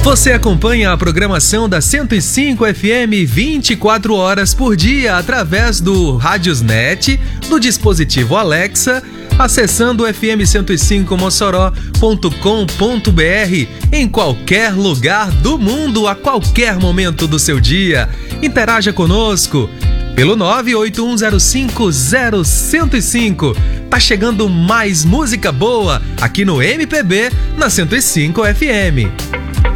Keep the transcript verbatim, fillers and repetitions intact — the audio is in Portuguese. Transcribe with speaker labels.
Speaker 1: Você acompanha a programação da cento e cinco F M vinte e quatro horas por dia através do Radiosnet, do dispositivo Alexa, acessando f m cento e cinco mossoró ponto com ponto b r em qualquer lugar do mundo, a qualquer momento do seu dia. Interaja conosco pelo nove oito um zero cinco zero zero zero cinco. Tá chegando mais música boa aqui no M P B na cento e cinco F M.